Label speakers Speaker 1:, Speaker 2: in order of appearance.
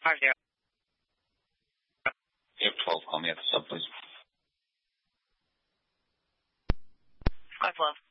Speaker 1: 50.
Speaker 2: You have 12. Call me at the sub, please.
Speaker 1: 5 love.